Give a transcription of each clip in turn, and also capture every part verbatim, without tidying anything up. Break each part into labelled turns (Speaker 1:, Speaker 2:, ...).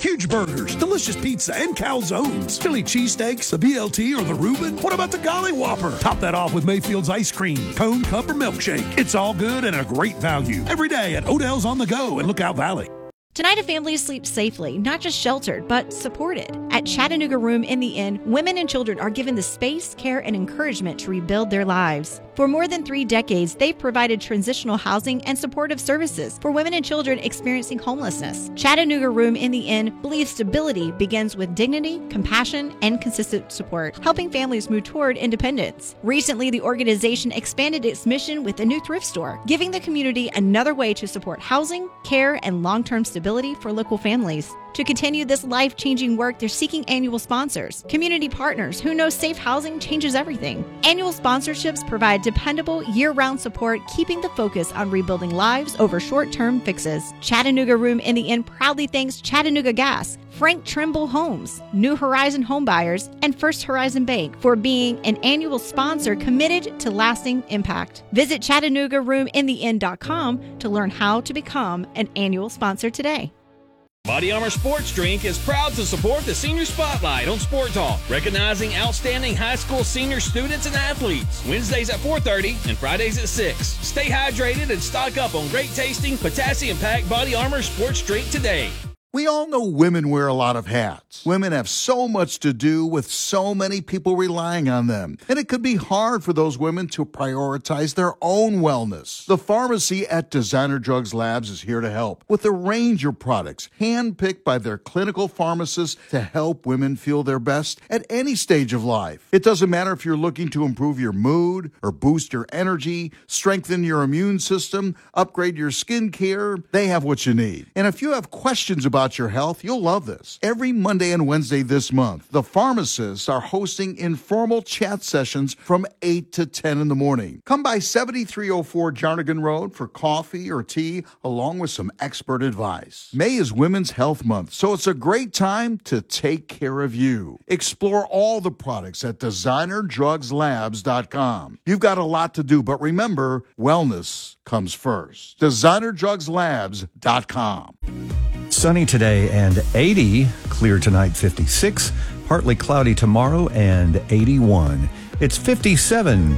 Speaker 1: Huge burgers, delicious pizza, and calzones. Philly cheesesteaks, the B L T, or the Reuben? What about the Golly Whopper? Top that off with Mayfield's ice cream, cone, cup, or milkshake. It's all good and a great value. Every day at Odell's on the Go in Lookout Valley.
Speaker 2: Tonight, a family sleeps safely, not just sheltered, but supported. At Chattanooga Room in the Inn, women and children are given the space, care, and encouragement to rebuild their lives. For more than three decades, they've provided transitional housing and supportive services for women and children experiencing homelessness. Chattanooga Room in the Inn believes stability begins with dignity, compassion, and consistent support, helping families move toward independence. Recently, the organization expanded its mission with a new thrift store, giving the community another way to support housing, care, and long-term stability for local families. To continue this life-changing work, they're seeking annual sponsors, community partners who know safe housing changes everything. Annual sponsorships provide dependable, year-round support, keeping the focus on rebuilding lives over short-term fixes. Chattanooga Room in the Inn proudly thanks Chattanooga Gas, Frank Trimble Homes, New Horizon Homebuyers, and First Horizon Bank for being an annual sponsor committed to lasting impact. Visit Chattanooga Room in the Inn dot com to learn how to become an annual sponsor today.
Speaker 3: Body Armor Sports Drink is proud to support the Senior Spotlight on Sport Talk, recognizing outstanding high school senior students and athletes. Wednesdays at four thirty and Fridays at six. Stay hydrated and stock up on great tasting, potassium-packed Body Armor Sports Drink today.
Speaker 4: We all know women wear a lot of hats. Women have so much to do with so many people relying on them. And it could be hard for those women to prioritize their own wellness. The pharmacy at Designer Drugs Labs is here to help with a range of products handpicked by their clinical pharmacists to help women feel their best at any stage of life. It doesn't matter if you're looking to improve your mood or boost your energy, strengthen your immune system, upgrade your skin care, they have what you need. And if you have questions about your health, you'll love this. Every Monday and Wednesday this month, the pharmacists are hosting informal chat sessions from eight to ten in the morning. Come by seventy-three oh four Jarnigan Road for coffee or tea, along with some expert advice. May is Women's Health Month, so it's a great time to take care of you. Explore all the products at designer drugs labs dot com. You've got a lot to do, but remember, wellness comes first. designer drugs labs dot com.
Speaker 5: Sunny today and eighty, clear tonight fifty-six, partly cloudy tomorrow and eighty-one. It's fifty-seven.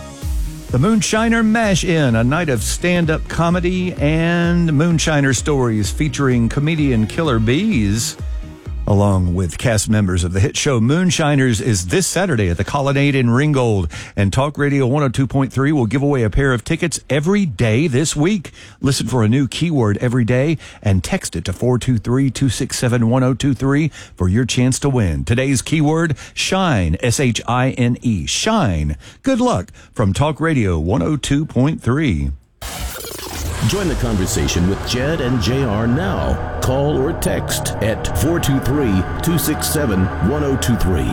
Speaker 5: The Moonshiner Mash In, a night of stand-up comedy and Moonshiner stories featuring comedian Killer Bees, along with cast members of the hit show Moonshiners, is this Saturday at the Colonnade in Ringgold. And Talk Radio one oh two point three will give away a pair of tickets every day this week. Listen for a new keyword every day and text it to four two three, two six seven, one oh two three for your chance to win. Today's keyword, shine, S H I N E, shine. Good luck from Talk Radio one oh two point three.
Speaker 6: Join the conversation with Jed and J R now. Call or text at four two three, two six seven, one oh two three.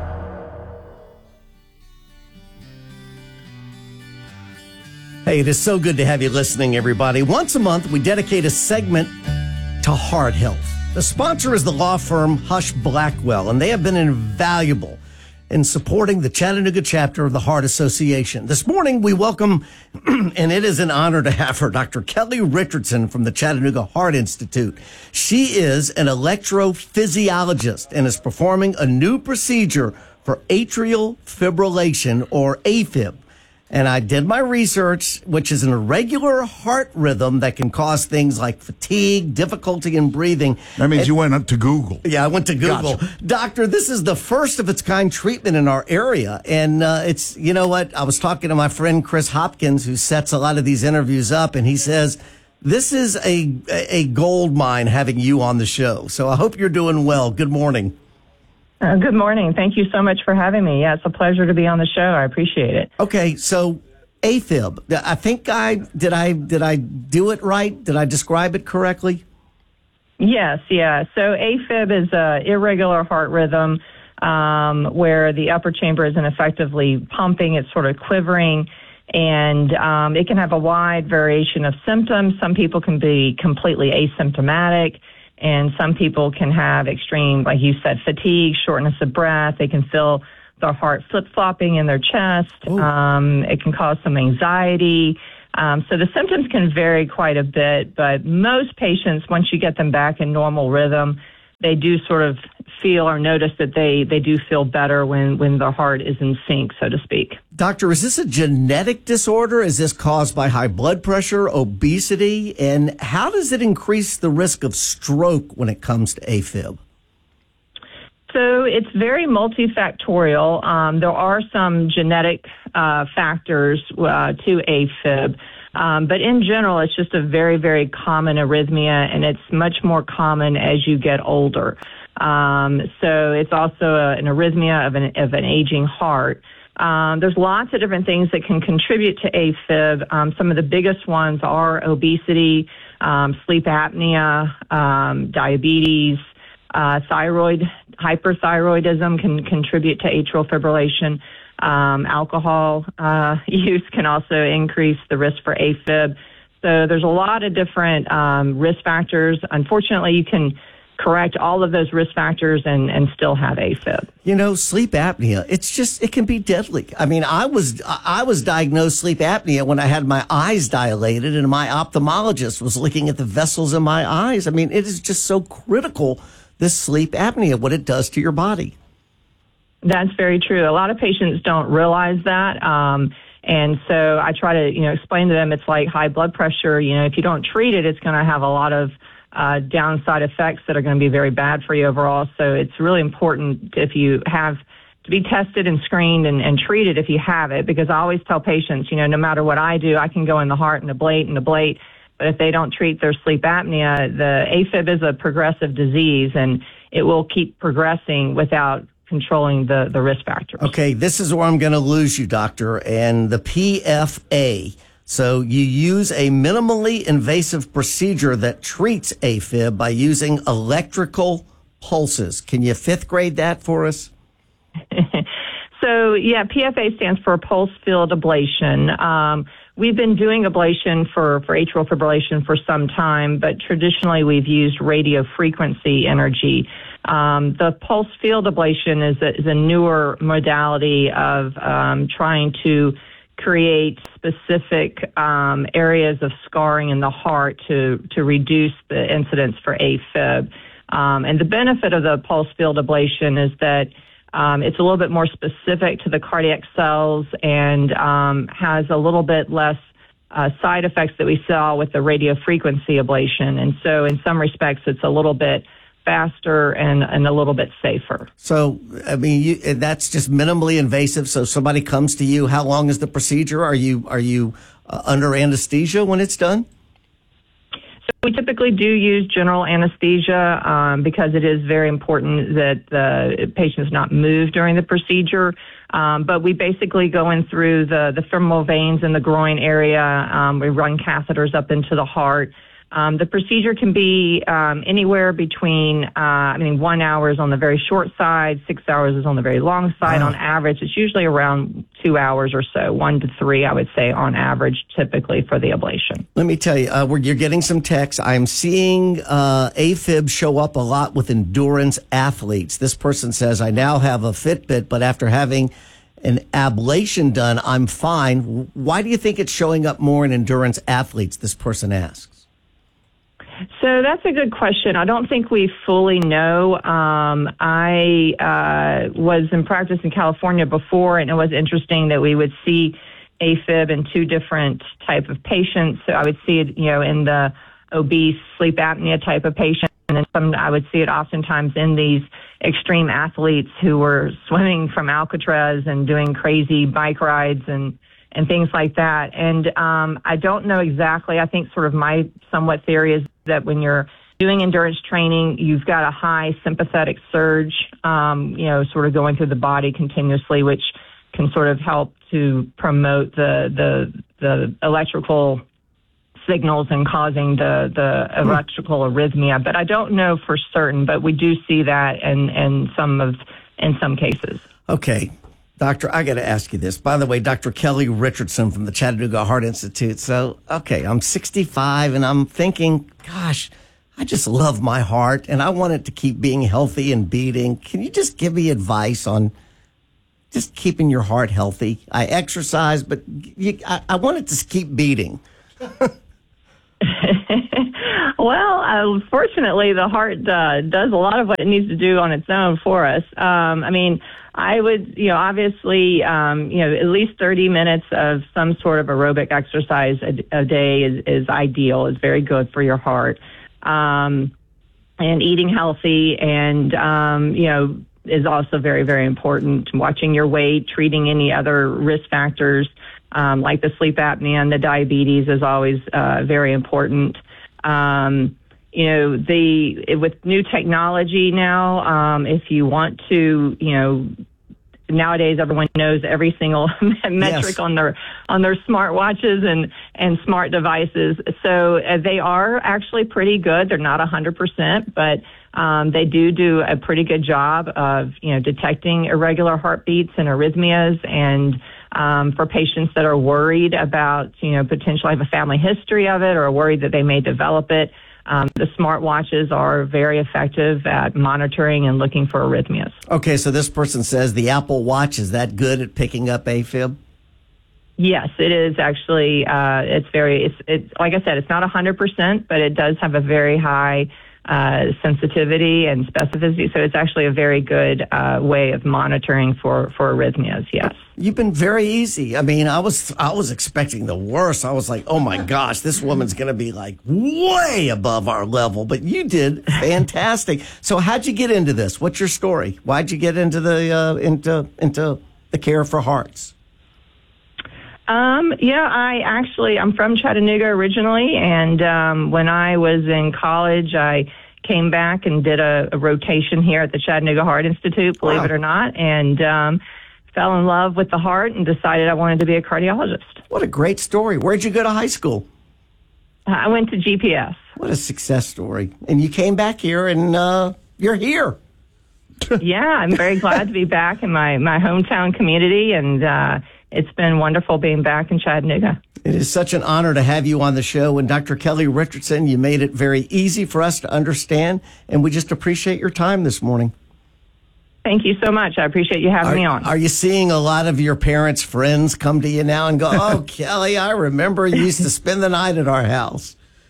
Speaker 7: Hey, it is so good to have you listening, everybody. Once a month, we dedicate a segment to heart health. The sponsor is the law firm Hush Blackwell, and they have been invaluable in supporting the Chattanooga chapter of the Heart Association. This morning, we welcome, and it is an honor to have her, Doctor Kelly Richardson from the Chattanooga Heart Institute. She is an electrophysiologist and is performing a new procedure for atrial fibrillation, or AFib. And I did my research, which is an irregular heart rhythm that can cause things like fatigue, difficulty in breathing.
Speaker 4: That means
Speaker 7: and,
Speaker 4: you went up to Google.
Speaker 7: Yeah, I went to Google.
Speaker 4: Gotcha.
Speaker 7: Doctor, this is the first of its kind treatment in our area. And uh, it's, you know what, I was talking to my friend Chris Hopkins, who sets a lot of these interviews up, and he says, this is a, a gold mine having you on the show. So I hope you're doing well. Good morning.
Speaker 8: Uh, good morning. Thank you so much for having me. Yeah, it's a pleasure to be on the show. I appreciate it.
Speaker 7: Okay, so AFib. I think I did. I did. I do it right? Did I describe it correctly?
Speaker 8: Yes. Yeah. So AFib is a irregular heart rhythm um, where the upper chamber isn't effectively pumping. It's sort of quivering, and um, it can have a wide variation of symptoms. Some people can be completely asymptomatic. And some people can have extreme, like you said, fatigue, shortness of breath. They can feel their heart flip-flopping in their chest. Um, it can cause some anxiety. Um, so the symptoms can vary quite a bit, but most patients, once you get them back in normal rhythm, they do sort of feel or notice that they, they do feel better when, when their heart is in sync, so to speak.
Speaker 7: Doctor, is this a genetic disorder? Is this caused by high blood pressure, obesity? And how does it increase the risk of stroke when it comes to AFib?
Speaker 8: So it's very multifactorial. Um, there are some genetic uh, factors uh, to AFib. Um, but in general, it's just a very, very common arrhythmia, and it's much more common as you get older. Um, so it's also a, an arrhythmia of an, of an aging heart. Um, there's lots of different things that can contribute to AFib. Um, some of the biggest ones are obesity, um, sleep apnea, um, diabetes, uh, thyroid, hyperthyroidism can contribute to atrial fibrillation. Um, alcohol uh, use can also increase the risk for AFib. So there's a lot of different um, risk factors. Unfortunately, you can correct all of those risk factors and, and still have AFib.
Speaker 7: You know, sleep apnea, it's just, it can be deadly. I mean, I was, I was diagnosed sleep apnea when I had my eyes dilated and my ophthalmologist was looking at the vessels in my eyes. I mean, it is just so critical, this sleep apnea, what it does to your body.
Speaker 8: That's very true. A lot of patients don't realize that. Um, and so I try to, you know, explain to them it's like high blood pressure. You know, if you don't treat it, it's going to have a lot of uh, downside effects that are going to be very bad for you overall. So it's really important if you have to be tested and screened and, and treated if you have it, because I always tell patients, you know, no matter what I do, I can go in the heart and ablate and ablate. But if they don't treat their sleep apnea, the AFib is a progressive disease and it will keep progressing without controlling the, the risk factors.
Speaker 7: Okay, this is where I'm going to lose you, doctor, and the P F A. So you use a minimally invasive procedure that treats AFib by using electrical pulses. Can you fifth grade that for us?
Speaker 8: So, yeah, P F A stands for pulse field ablation. Um, we've been doing ablation for, for atrial fibrillation for some time, but traditionally we've used radio frequency energy. Um, the pulse field ablation is a, is a newer modality of um, trying to create specific um, areas of scarring in the heart to, to reduce the incidence for AFib. Um, and the benefit of the pulse field ablation is that um, it's a little bit more specific to the cardiac cells and um, has a little bit less uh, side effects that we saw with the radio frequency ablation. And so in some respects, it's a little bit faster and, and a little bit safer.
Speaker 7: So, I mean, you, that's just minimally invasive. So somebody comes to you, how long is the procedure? Are you, are you uh, under anesthesia when it's done?
Speaker 8: So we typically do use general anesthesia um, because it is very important that the patients not move during the procedure. Um, but we basically go in through the, the femoral veins in the groin area. Um, we run catheters up into the heart. Um, the procedure can be um, anywhere between, uh, I mean, one hour is on the very short side, six hours is on the very long side.
Speaker 7: Oh.
Speaker 8: On average, it's usually around two hours or so, one to three, I would say, on average, typically for the ablation.
Speaker 7: Let me tell you, uh, we're, you're getting some texts. I'm seeing uh, AFib show up a lot with endurance athletes. This person says, I now have a Fitbit, but after having an ablation done, I'm fine. Why do you think it's showing up more in endurance athletes, this person asks?
Speaker 8: So that's a good question. I don't think we fully know. Um, I uh, was in practice in California before, and it was interesting that we would see AFib in two different type of patients. So I would see it, you know, in the obese sleep apnea type of patient, and then some, I would see it oftentimes in these extreme athletes who were swimming from Alcatraz and doing crazy bike rides and and things like that. And um, I don't know exactly. I think sort of my somewhat theory is that when you're doing endurance training, you've got a high sympathetic surge, um, you know, sort of going through the body continuously, which can sort of help to promote the the, the electrical signals and causing the, the electrical arrhythmia. But I don't know for certain, but we do see that in, in some of in some cases.
Speaker 7: Okay. Doctor, I got to ask you this. By the way, Doctor Kelly Richardson from the Chattanooga Heart Institute. So, okay, I'm sixty-five and I'm thinking, gosh, I just love my heart and I want it to keep being healthy and beating. Can you just give me advice on just keeping your heart healthy? I exercise, but you, I, I want it to keep beating.
Speaker 8: Well, Well, uh, fortunately, the heart uh, does a lot of what it needs to do on its own for us. Um, I mean, I would, you know, obviously, um, you know, at least thirty minutes of some sort of aerobic exercise a, a day is, is ideal, is very good for your heart. Um, and eating healthy and, um, you know, is also very, very important. Watching your weight, treating any other risk factors um, like the sleep apnea and the diabetes is always uh, very important. Um, you know, the with new technology now, um, if you want to, you know, nowadays everyone knows every single metric
Speaker 7: yes.
Speaker 8: on their on their smartwatches and and smart devices. So uh, they are actually pretty good. They're not one hundred percent, but um, they do do a pretty good job of, you know, detecting irregular heartbeats and arrhythmias. And um, for patients that are worried about, you know, potentially have a family history of it or are worried that they may develop it, Um, the smartwatches are very effective at monitoring and looking for arrhythmias.
Speaker 7: Okay, so this person says the Apple Watch, is that good at picking up AFib?
Speaker 8: Yes, it is actually. Uh, it's very, it's, it's, like I said, it's not one hundred percent, but it does have a very high uh, sensitivity and specificity. So it's actually a very good uh, way of monitoring for, for arrhythmias, yes.
Speaker 7: You've been very easy. I mean, I was I was expecting the worst. I was like, oh my gosh, this woman's going to be like way above our level. But you did fantastic. So how'd you get into this? What's your story? Why'd you get into the uh, into into the care for hearts?
Speaker 8: Um, yeah, I actually, I'm from Chattanooga originally, and um, when I was in college, I came back and did a, a rotation here at the Chattanooga Heart Institute, believe
Speaker 7: Wow.
Speaker 8: it or not, and um, fell in love with the heart and decided I wanted to be a cardiologist.
Speaker 7: What a great story. Where'd you go to high school?
Speaker 8: I went to G P S.
Speaker 7: What a success story. And you came back here, and uh, you're here.
Speaker 8: Yeah, I'm very glad to be back in my, my hometown community, and uh, it's been wonderful being back in Chattanooga.
Speaker 7: It is such an honor to have you on the show. And Doctor Kelly Richardson, you made it very easy for us to understand, and we just appreciate your time this morning.
Speaker 8: Thank you so much. I appreciate you having
Speaker 7: Are,
Speaker 8: me on.
Speaker 7: are you seeing a lot of your parents' friends come to you now and go, oh, Kelly, I remember you used to spend the night at our house?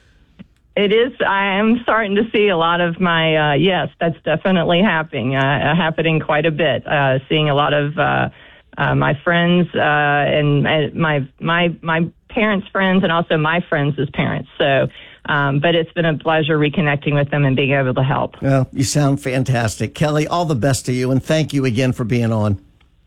Speaker 8: It is. I am starting to see a lot of my, uh, yes, that's definitely happening, uh, happening quite a bit. Uh, seeing a lot of uh, uh, my friends uh, and, and my my my parents' friends and also my friends' parents. So, um, but it's been a pleasure reconnecting with them and being able to help.
Speaker 7: Well, you sound fantastic. Kelly, all the best to you, and thank you again for being on.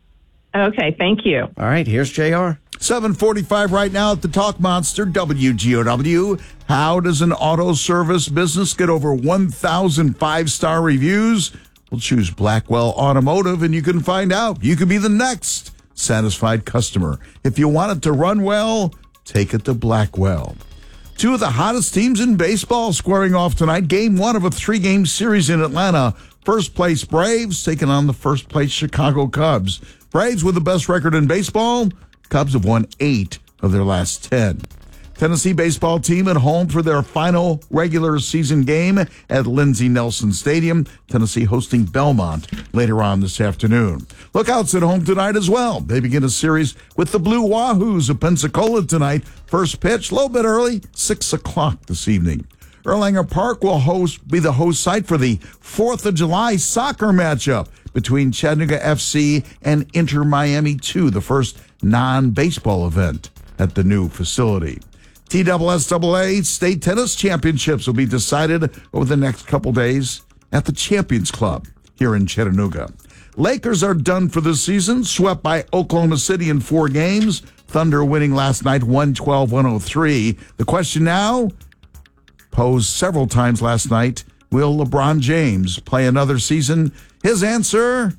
Speaker 8: Okay, thank you.
Speaker 7: All right, here's J R.
Speaker 4: seven forty-five right now at the Talk Monster, W G O W. How does an auto service business get over one thousand five-star reviews? We'll choose Blackwell Automotive, and you can find out. You could be the next satisfied customer. If you want it to run well, take it to Blackwell. Two of the hottest teams in baseball squaring off tonight. Game one of a three-game series in Atlanta. First place Braves taking on the first place Chicago Cubs. Braves with the best record in baseball. Cubs have won eight of their last ten. Tennessee baseball team at home for their final regular season game at Lindsey Nelson Stadium. Tennessee hosting Belmont later on this afternoon. Lookouts at home tonight as well. They begin a series with the Blue Wahoos of Pensacola tonight. First pitch, a little bit early, six o'clock this evening. Erlanger Park will host be the host site for the fourth of July soccer matchup between Chattanooga F C and Inter Miami two, the first non-baseball event at the new facility. T S S A State Tennis Championships will be decided over the next couple days at the Champions Club here in Chattanooga. Lakers are done for the season, swept by Oklahoma City in four games. Thunder winning last night one twelve to one oh three. The question now, posed several times last night, will LeBron James play another season? His answer,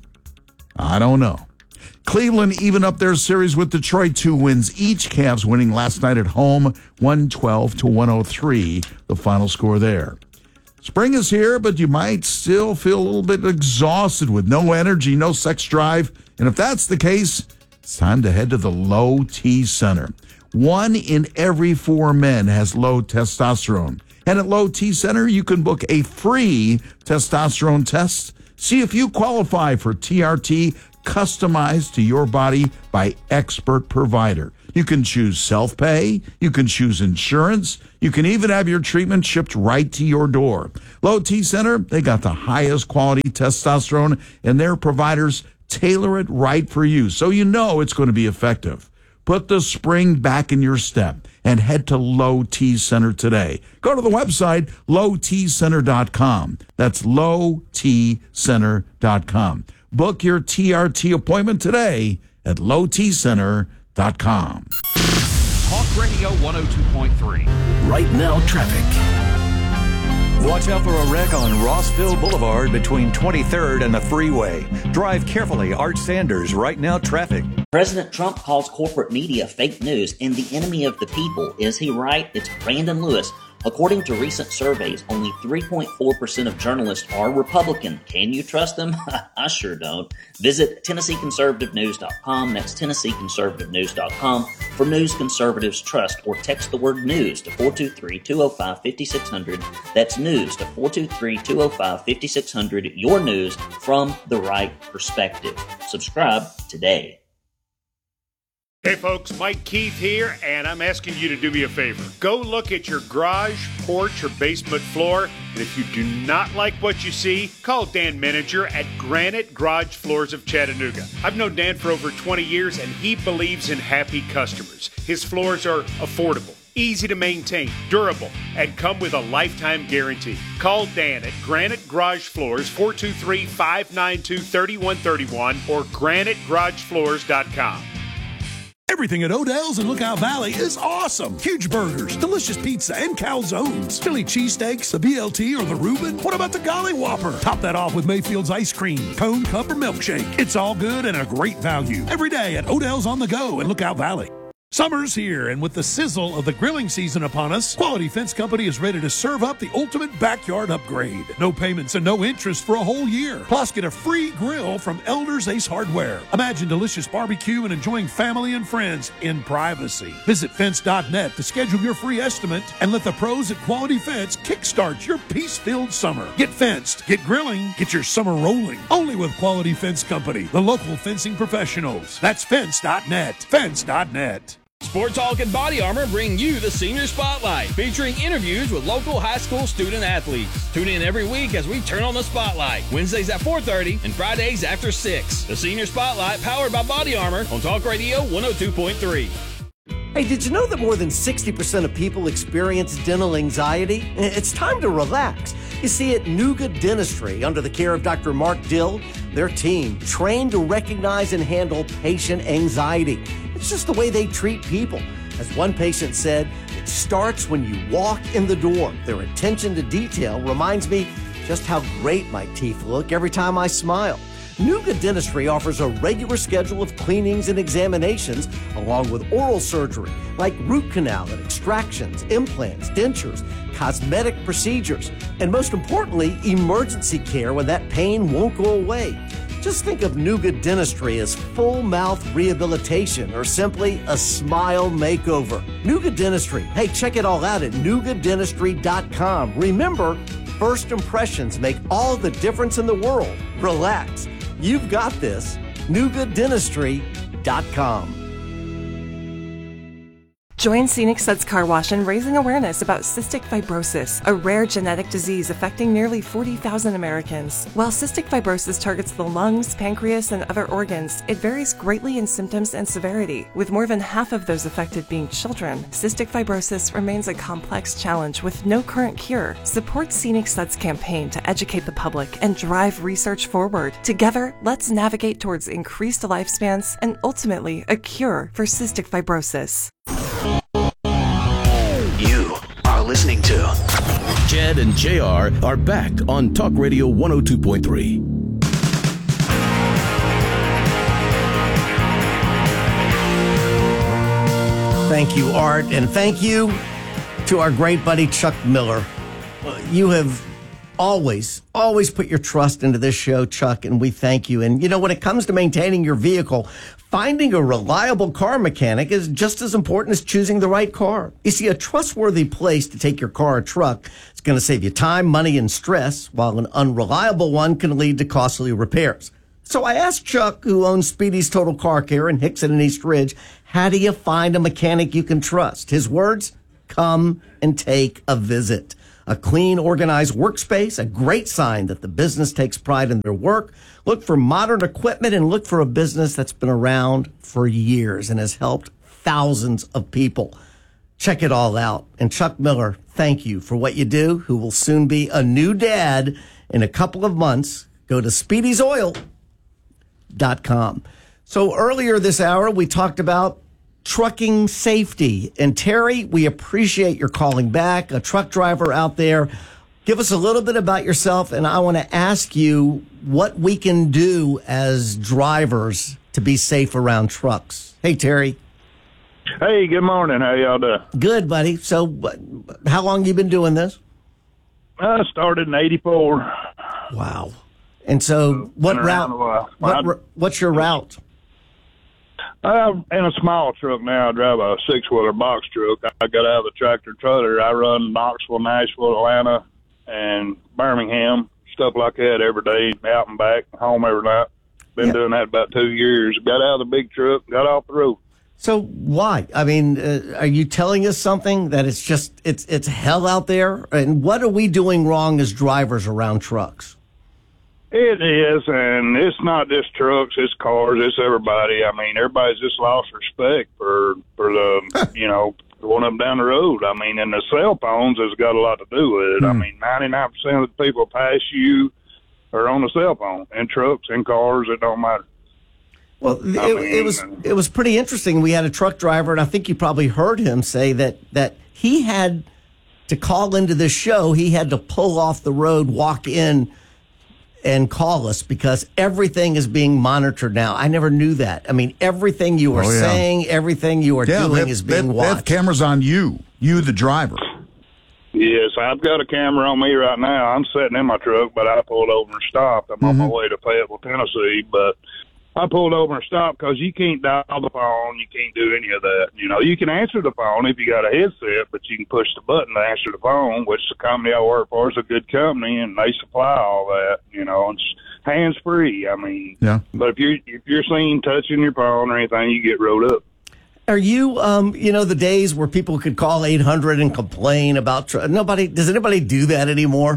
Speaker 4: I don't know. Cleveland even up their series with Detroit, two wins each. Cavs winning last night at home, one twelve to one oh three, the final score there. Spring is here, but you might still feel a little bit exhausted with no energy, no sex drive. And if that's the case, it's time to head to the Low T Center. One in every four men has low testosterone. And at Low T Center, you can book a free testosterone test. See if you qualify for T R T customized to your body by expert provider. You can choose self-pay. You can choose insurance. You can even have your treatment shipped right to your door. Low T Center, they got the highest quality testosterone, and their providers tailor it right for you, so you know it's going to be effective. Put the spring back in your step and head to Low T Center today. Go to the website, low t center dot com. That's low t center dot com. Book your T R T appointment today at low t center dot com.
Speaker 3: Talk Radio one oh two point three.
Speaker 6: Right now, traffic.
Speaker 5: Watch out for a wreck on Rossville Boulevard between twenty-third and the freeway. Drive carefully. Art Sanders, Right Now Traffic.
Speaker 9: President Trump calls corporate media fake news and the enemy of the people. Is he right? It's Brandon Lewis. According to recent surveys, only three point four percent of journalists are Republican. Can you trust them? I sure don't. Visit Tennessee Conservative News dot com. That's Tennessee Conservative News dot com for news conservatives trust, or text the word news to four two three, two oh five, five six zero zero. That's news to four two three, two oh five, five six zero zero. Your news from the right perspective. Subscribe today.
Speaker 10: Hey folks, Mike Keith here, and I'm asking you to do me a favor. Go look at your garage, porch, or basement floor, and if you do not like what you see, call Dan Menninger at Granite Garage Floors of Chattanooga. I've known Dan for over twenty years, and he believes in happy customers. His floors are affordable, easy to maintain, durable, and come with a lifetime guarantee. Call Dan at Granite Garage Floors, four two three, five nine two, three one three one, or granite garage floors dot com.
Speaker 1: Everything at Odell's in Lookout Valley is awesome. Huge burgers, delicious pizza, and calzones. Philly cheesesteaks, the B L T, or the Reuben. What about the Golly Whopper? Top that off with Mayfield's ice cream, cone, cup, or milkshake. It's all good and a great value. Every day at Odell's on the Go in Lookout Valley. Summer's here, and with the sizzle of the grilling season upon us, Quality Fence Company is ready to serve up the ultimate backyard upgrade. No payments and no interest for a whole year. Plus, get a free grill from Elders Ace Hardware. Imagine delicious barbecue and enjoying family and friends in privacy. Visit fence dot net to schedule your free estimate and let the pros at Quality Fence kickstart your peace-filled summer. Get fenced, get grilling, get your summer rolling. Only with Quality Fence Company, the local fencing professionals. That's fence dot net. fence dot net.
Speaker 3: Sport Talk and Body Armor bring you the Senior Spotlight, featuring interviews with local high school student athletes. Tune in every week as we turn on the spotlight, Wednesdays at four thirty and Fridays after six. The Senior Spotlight, powered by Body Armor on Talk Radio one oh two point three.
Speaker 7: Hey, did you know that more than sixty percent of people experience dental anxiety? It's time to relax. You see, at Nuga Dentistry, under the care of Doctor Mark Dill, their team trained to recognize and handle patient anxiety. It's just the way they treat people. As one patient said, it starts when you walk in the door. Their attention to detail reminds me just how great my teeth look every time I smile. Nuga Dentistry offers a regular schedule of cleanings and examinations, along with oral surgery, like root canal and extractions, implants, dentures, cosmetic procedures, and most importantly, emergency care when that pain won't go away. Just think of Nuga Dentistry as full mouth rehabilitation, or simply a smile makeover. Nuga Dentistry. Hey, check it all out at nuga dentistry dot com. Remember, first impressions make all the difference in the world. Relax. You've got this. nuga dentistry dot com.
Speaker 11: Join Scenic Suds Car Wash in raising awareness about cystic fibrosis, a rare genetic disease affecting nearly forty thousand Americans. While cystic fibrosis targets the lungs, pancreas, and other organs, it varies greatly in symptoms and severity. With more than half of those affected being children, cystic fibrosis remains a complex challenge with no current cure. Support Scenic Suds' campaign to educate the public and drive research forward. Together, let's navigate towards increased lifespans and ultimately a cure for cystic fibrosis.
Speaker 6: You are listening to Jed and J R are back on Talk Radio one oh two point three.
Speaker 7: Thank you, Art, and thank you to our great buddy Chuck Miller. You have always, always put your trust into this show, Chuck, and we thank you. And, you know, when it comes to maintaining your vehicle, finding a reliable car mechanic is just as important as choosing the right car. You see, a trustworthy place to take your car or truck is going to save you time, money, and stress, while an unreliable one can lead to costly repairs. So I asked Chuck, who owns Speedy's Total Car Care in Hickson and East Ridge, How do you find a mechanic you can trust? His words, come and take a visit. A clean, organized workspace, a great sign that the business takes pride in their work. Look for modern equipment and look for a business that's been around for years and has helped thousands of people. Check it all out. And Chuck Miller, thank you for what you do, who will soon be a new dad in a couple of months. Go to speedy's oil dot com. So earlier this hour, we talked about trucking safety. And Terry, we appreciate your calling back, a truck driver out there. Give us a little bit about yourself, and I want to ask you what we can do as drivers to be safe around trucks. Hey, Terry.
Speaker 12: Hey, good morning. How y'all doing?
Speaker 7: Good, buddy. So how long you been doing this?
Speaker 12: I started in eighty-four.
Speaker 7: Wow. And so what route? What, what's your route?
Speaker 12: I'm in a small truck now. I drive a six-wheeler box truck. I got out of the tractor trailer. I run Knoxville, Nashville, Atlanta, and Birmingham, stuff like that every day, out and back, home every night. Been yep. doing that about two years. Got out of the big truck, got off the road.
Speaker 7: So why? I mean, uh, are you telling us something that it's just, it's it's hell out there? And what are we doing wrong as drivers around trucks?
Speaker 12: It is, and it's not just trucks, it's cars, it's everybody. I mean, everybody's just lost respect for, for the, you know, going up and down the road. I mean, and the cell phones has got a lot to do with it. Mm. I mean, ninety-nine percent of the people pass you are on the cell phone. In trucks, in cars, it don't matter.
Speaker 7: Well, it, mean, it was it was pretty interesting. We had a truck driver, and I think you probably heard him say that, that he had to call into this show. He had to pull off the road, walk in, and call us because everything is being monitored now. I never knew that. I mean, everything you are oh, yeah. saying, everything you are
Speaker 4: yeah,
Speaker 7: doing
Speaker 4: they,
Speaker 7: is being
Speaker 4: they,
Speaker 7: watched.
Speaker 4: They have cameras on you, you the driver.
Speaker 12: Yes, I've got a camera on me right now. I'm sitting in my truck, but I pulled over and stopped. I'm mm-hmm. on my way to Fayetteville, Tennessee, but I pulled over and stopped because you can't dial the phone. You can't do any of that. You know, you can answer the phone if you got a headset, but you can push the button to answer the phone, which the company I work for is a good company, and they supply all that. You know, it's hands free. I mean,
Speaker 4: yeah.
Speaker 12: But if you're if you're seen touching your phone or anything, you get rolled up.
Speaker 7: Are you, um, you know, the days where people could call eight hundred and complain about tr- nobody? Does anybody do that anymore?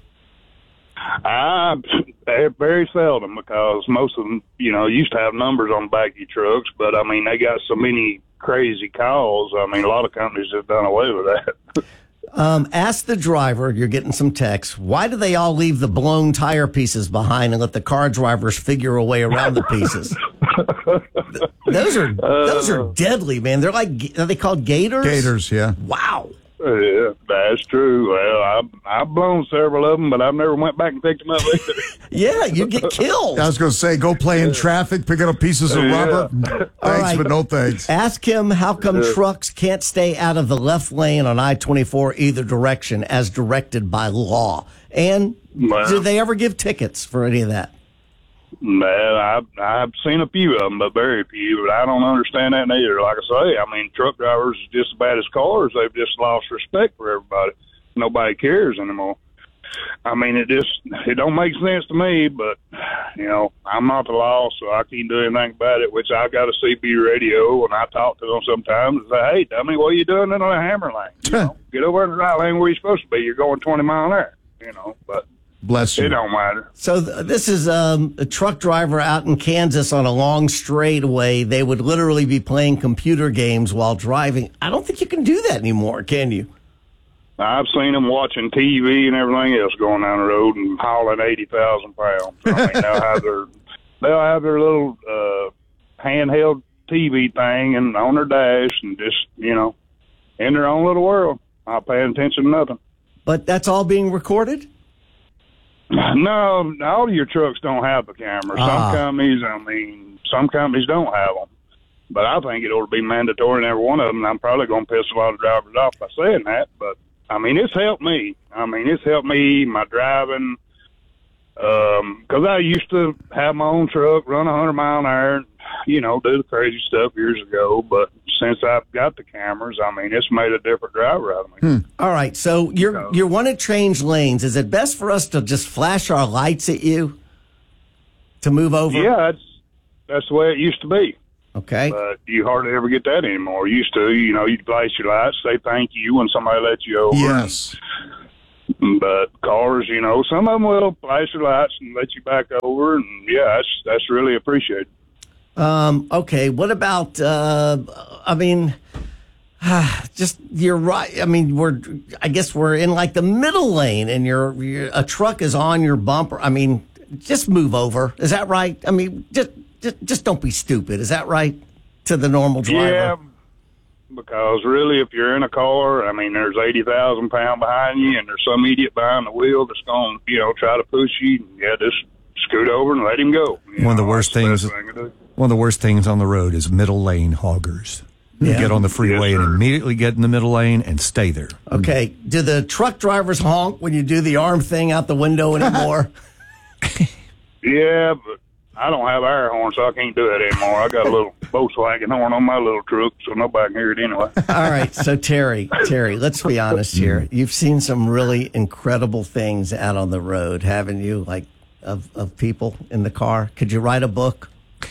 Speaker 12: I very seldom, because most of them, you know, used to have numbers on the back of your trucks, but I mean, they got so many crazy calls. I mean, a lot of companies have done away with that.
Speaker 7: um, ask the driver, you're getting some texts, why do they all leave the blown tire pieces behind and let the car drivers figure a way around the pieces? those are those are deadly, man. They're like, are they called gators?
Speaker 4: Gators, yeah.
Speaker 7: Wow.
Speaker 12: Yeah, that's true. Well, I've, I've blown several of them, but I've never went back and picked them up either.
Speaker 7: Yeah, you get killed.
Speaker 4: I was going to say, go play in traffic, picking up pieces of
Speaker 12: yeah.
Speaker 4: rubber. Thanks, right. but no thanks.
Speaker 7: Ask him how come
Speaker 12: yeah.
Speaker 7: trucks can't stay out of the left lane on I twenty-four either direction as directed by law. And
Speaker 12: well,
Speaker 7: do they ever give tickets for any of that?
Speaker 12: Man, I've, I've seen a few of them, but very few. But I don't understand that neither. Like I say, I mean, truck drivers are just as bad as cars. They've just lost respect for everybody. Nobody cares anymore. I mean, it just it don't make sense to me. But you know, I'm not the law, so I can't do anything about it. Which I got a C B radio, and I talk to them sometimes and say, "Hey, dummy, what are you doing in a hammer lane? You know, get over in the right lane where you're supposed to be. You're going twenty mile an hour." You know, but.
Speaker 4: Bless you.
Speaker 12: It don't matter.
Speaker 7: So th- this is um, a truck driver out in Kansas on a long straightaway. They would literally be playing computer games while driving. I don't think you can do that anymore, can you?
Speaker 12: I've seen them watching T V and everything else going down the road and hauling eighty thousand pounds. I mean, they'll have their they'll have their little uh, handheld T V thing and on their dash and just, you know, in their own little world. Not paying attention to nothing.
Speaker 7: But that's all being recorded?
Speaker 12: No, all of your trucks don't have the camera. Some ah. companies, I mean, some companies don't have them. But I think it ought to be mandatory in every one of them. And I'm probably going to piss a lot of drivers off by saying that. But, I mean, it's helped me. I mean, it's helped me, my driving. Um, 'cause I used to have my own truck, run one hundred mile an hour, you know, do the crazy stuff years ago. But since I've got the cameras, I mean, it's made a different driver out of me.
Speaker 7: Hmm. All right, so you're so, you want to change lanes. Is it best for us to just flash our lights at you to move over?
Speaker 12: Yeah, that's, that's the way it used to be.
Speaker 7: Okay.
Speaker 12: But you hardly ever get that anymore. Used to, you know, you'd flash your lights, say thank you when somebody lets you over.
Speaker 4: Yes.
Speaker 12: But cars, you know, some of them will flash their lights and let you back over, and yeah, that's that's really appreciated.
Speaker 7: Um, okay, what about, uh, I mean, just, you're right. I mean, we're, I guess we're in like the middle lane and you're, you're, a truck is on your bumper. I mean, just move over. Is that right? I mean, just, just, just don't be stupid. Is that right to the normal driver?
Speaker 12: Yeah, because really, if you're in a car, I mean, there's eighty thousand pounds behind you, and there's some idiot behind the wheel that's going to, you know, try to push you. Yeah, just scoot over and let him go. You
Speaker 5: One of
Speaker 12: know,
Speaker 5: the worst
Speaker 12: that's the
Speaker 5: things,
Speaker 12: best thing to do.
Speaker 5: one of the worst things on the road is middle lane hoggers. You
Speaker 7: Yeah.
Speaker 5: get on the freeway
Speaker 12: Yes,
Speaker 5: and
Speaker 12: sir.
Speaker 5: immediately get in the middle lane and stay there.
Speaker 7: Okay, do the truck drivers honk when you do the arm thing out the window anymore?
Speaker 12: Yeah, but I don't have air horn, so I can't do that anymore. I got a little Volkswagen horn on my little truck, so nobody can hear it anyway.
Speaker 7: All right, so Terry, Terry, let's be honest here. You've seen some really incredible things out on the road, haven't you? Like of of people in the car. Could you write a book?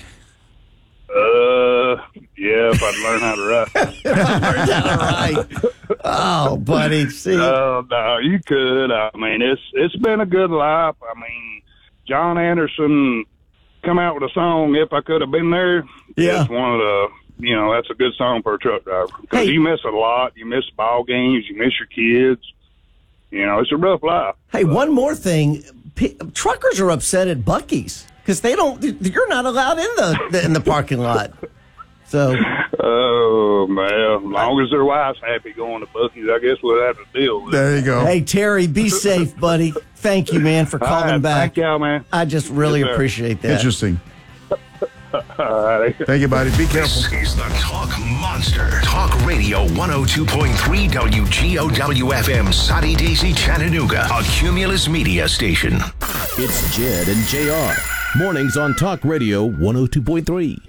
Speaker 12: Uh, yeah, if I'd learn how to write.
Speaker 7: Learned how to write. Oh, buddy, see.
Speaker 12: No, no, you could. I mean, it's it's been a good life. I mean, John Anderson come out with a song, If I Could Have Been There.
Speaker 7: Yeah.
Speaker 12: It's one of the, you know, that's a good song for a truck driver. Because
Speaker 7: Hey.
Speaker 12: you miss a lot. You miss ball games. You miss your kids. You know, it's a rough life.
Speaker 7: Hey, one more thing. P- truckers are upset at Buc-ee's because they don't. You're not allowed in the in the parking lot. So,
Speaker 12: Oh, man. As long as their wife's happy going to Buc-ee's, I guess we'll have to deal with it.
Speaker 4: There you go.
Speaker 7: hey, Terry, be safe, buddy. Thank you, man, for
Speaker 12: All
Speaker 7: calling
Speaker 12: right,
Speaker 7: back.
Speaker 12: Thank y'all, man.
Speaker 7: I just really
Speaker 12: Yes, sir.
Speaker 7: appreciate that.
Speaker 4: Interesting.
Speaker 12: All right.
Speaker 4: Thank you, buddy. Be careful.
Speaker 13: This is the Talk Monster. Talk Radio one oh two point three W G O W F M, Soddy Daisy, Chattanooga, a Cumulus media station.
Speaker 6: It's Jed and J R. Mornings on Talk Radio one oh two point three.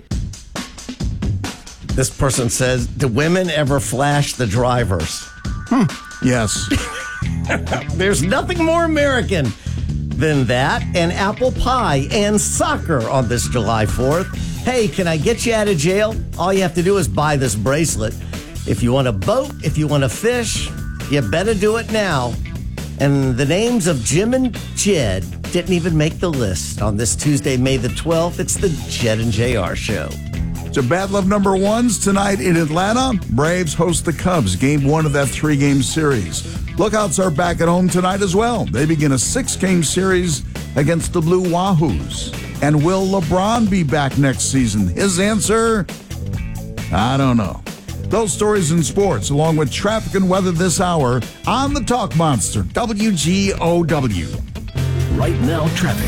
Speaker 7: This person says, do women ever flash the drivers?
Speaker 4: Yes.
Speaker 7: There's nothing more American than that, and apple pie and soccer on this July fourth. Hey, can I get you out of jail? All you have to do is buy this bracelet. If you want to boat, if you want to fish, you better do it now. And the names of Jim and Jed didn't even make the list on this Tuesday, May the twelfth. It's the Jed and J R Show.
Speaker 4: So Bad Love number ones tonight in Atlanta. Braves host the Cubs, game one of that three-game series. Lookouts are back at home tonight as well. They begin a six-game series against the Blue Wahoos. And will LeBron be back next season? His answer, I don't know. Those stories in sports, along with traffic and weather this hour on the Talk Monster, W G O W.
Speaker 6: Right now, traffic.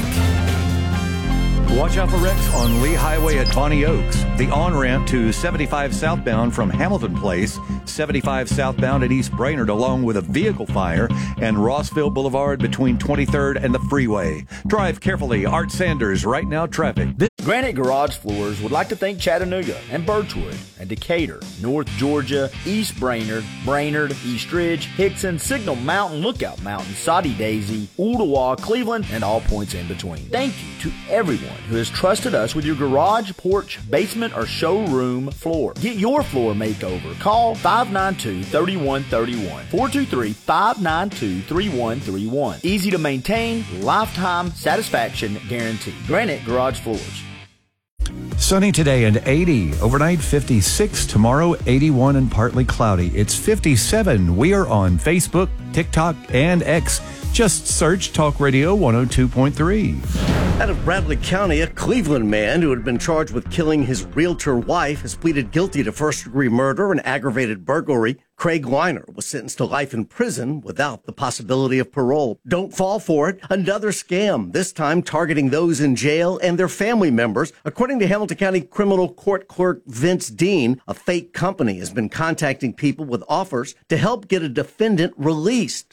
Speaker 5: Watch out for wrecks on Lee Highway at Bonnie Oaks. The on-ramp to seventy-five southbound from Hamilton Place, seventy-five southbound at East Brainerd, along with a vehicle fire, and Rossville Boulevard between twenty-third and the freeway. Drive carefully. Art Sanders, Right Now Traffic.
Speaker 14: Granite Garage Floors would like to thank Chattanooga and Birchwood and Decatur, North Georgia, East Brainerd, Brainerd, East Ridge, Hickson, Signal Mountain, Lookout Mountain, Soddy Daisy, Ooltewah, Cleveland, and all points in between. Thank you to everyone who has trusted us with your garage, porch, basement, or showroom floor. Get your floor makeover. Call five nine two, three one three one, four two three, five nine two, three one three one. Easy to maintain, lifetime satisfaction guarantee. Granite Garage Floors.
Speaker 5: Sunny today and eighty. Overnight fifty-six. Tomorrow eighty-one and partly cloudy. It's fifty-seven. We are on Facebook, TikTok, and X. Just search Talk Radio one oh two point three.
Speaker 7: Out of Bradley County, a Cleveland man who had been charged with killing his realtor wife has pleaded guilty to first-degree murder and aggravated burglary. Craig Weiner was sentenced to life in prison without the possibility of parole. Don't fall for it. Another scam, this time targeting those in jail and their family members. According to Hamilton County Criminal Court Clerk Vince Dean, a fake company has been contacting people with offers to help get a defendant released.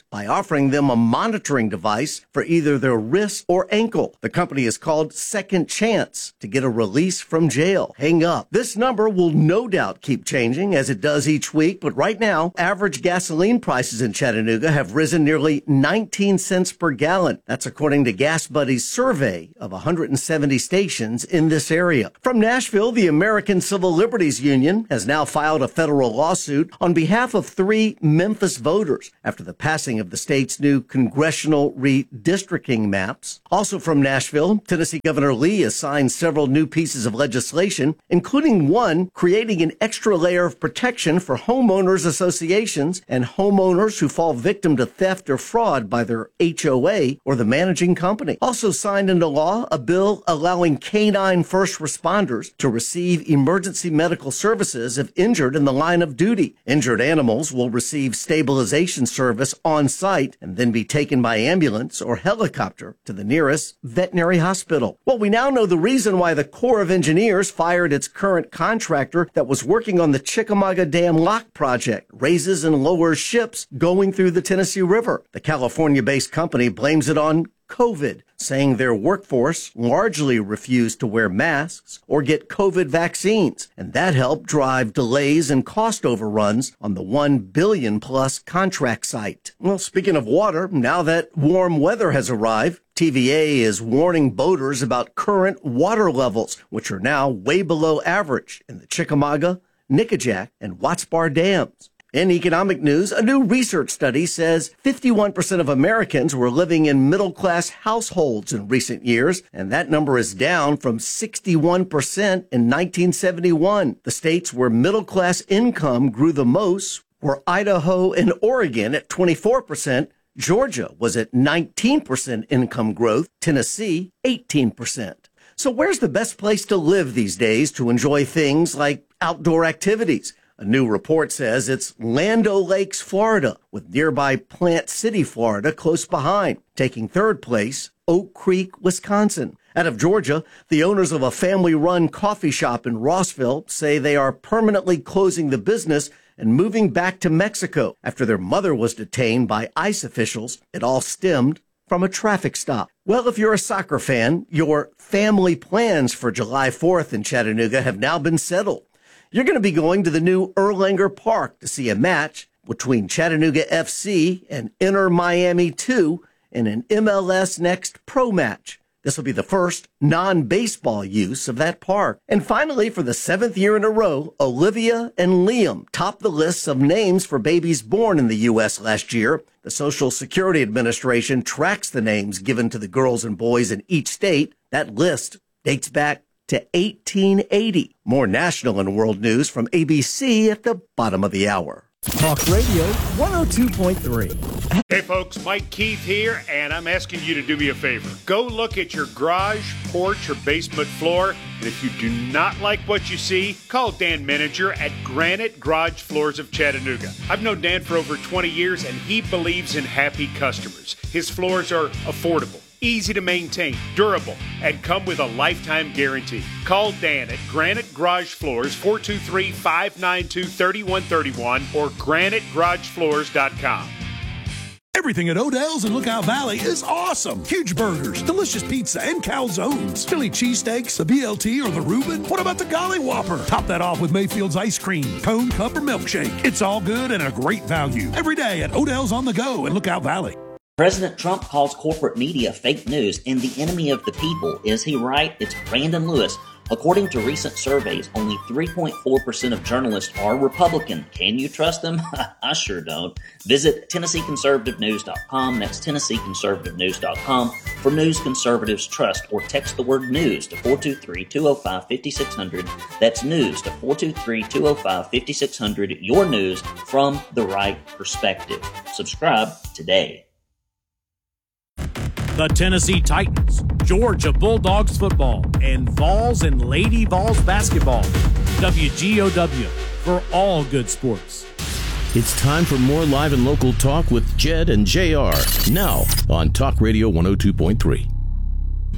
Speaker 7: by offering them a monitoring device for either their wrist or ankle. The company is called Second Chance to get a release from jail. Hang up. This number will no doubt keep changing as it does each week, but right now, average gasoline prices in Chattanooga have risen nearly nineteen cents per gallon. That's according to Gas Buddy's survey of one hundred seventy stations in this area. From Nashville, the American Civil Liberties Union has now filed a federal lawsuit on behalf of three Memphis voters after the passing of the state's new congressional redistricting maps. Also from Nashville, Tennessee Governor Lee has signed several new pieces of legislation, including one creating an extra layer of protection for homeowners associations and homeowners who fall victim to theft or fraud by their H O A or the managing company. Also signed into law a bill allowing canine first responders to receive emergency medical services if injured in the line of duty. Injured animals will receive stabilization service on site and then be taken by ambulance or helicopter to the nearest veterinary hospital. Well, we now know the reason why the Corps of Engineers fired its current contractor that was working on the Chickamauga Dam Lock project, raises and lowers ships going through the Tennessee River. The California-based company blames it on COVID, saying their workforce largely refused to wear masks or get COVID vaccines, and that helped drive delays and cost overruns on the one billion plus contract site. Well, speaking of water, now that warm weather has arrived, T V A is warning boaters about current water levels, which are now way below average in the Chickamauga, Nickajack, and Watts Bar dams. In economic news, a new research study says fifty-one percent of Americans were living in middle-class households in recent years, and that number is down from sixty-one percent in nineteen seventy-one. The states where middle-class income grew the most were Idaho and Oregon at twenty-four percent, Georgia was at nineteen percent income growth, Tennessee eighteen percent. So where's the best place to live these days to enjoy things like outdoor activities? A new report says it's Land O'Lakes, Florida, with nearby Plant City, Florida, close behind. Taking third place, Oak Creek, Wisconsin. Out of Georgia, the owners of a family-run coffee shop in Rossville say they are permanently closing the business and moving back to Mexico after their mother was detained by ICE officials. It all stemmed from a traffic stop. Well, if you're a soccer fan, your family plans for July fourth in Chattanooga have now been settled. You're going to be going to the new Erlanger Park to see a match between Chattanooga F C and Inter Miami two in an M L S Next Pro match. This will be the first non-baseball use of that park. And finally, for the seventh year in a row, Olivia and Liam topped the lists of names for babies born in the U S last year. The Social Security Administration tracks the names given to the girls and boys in each state. That list dates back to eighteen eighty. More national and world news from A B C at the bottom of the hour.
Speaker 15: Talk Radio one oh two point three.
Speaker 10: Hey folks, Mike Keith here, and I'm asking you to do me a favor. Go look at your garage, porch, or basement floor, and if you do not like what you see, call Dan Menninger at Granite Garage Floors of Chattanooga. I've known Dan for over twenty years, and he believes in happy customers. His floors are affordable, easy to maintain, durable, and come with a lifetime guarantee. Call Dan at Granite Garage Floors, four two three, five nine two, three one three one or granite garage floors dot com.
Speaker 1: Everything at Odell's in Lookout Valley is awesome. Huge burgers, delicious pizza, and calzones. Philly cheesesteaks, the B L T, or the Reuben. What about the Golly Whopper? Top that off with Mayfield's ice cream, cone, cup, or milkshake. It's all good and a great value. Every day at Odell's on the go in Lookout Valley.
Speaker 9: President Trump calls corporate media fake news and the enemy of the people. Is he right? It's Brandon Lewis. According to recent surveys, only three point four percent of journalists are Republican. Can you trust them? I sure don't. Visit Tennessee Conservative News dot com. That's Tennessee Conservative News dot com for news conservatives trust, or text the word news to four two three, two oh five, five six zero zero. That's news to four two three, two oh five, five six zero zero. Your news from the right perspective. Subscribe today.
Speaker 16: The Tennessee Titans, Georgia Bulldogs football, and Vols and Lady Vols basketball. W G O W for all good sports.
Speaker 6: It's time for more live and local talk with Jed and J R. Now on Talk Radio one oh two point three.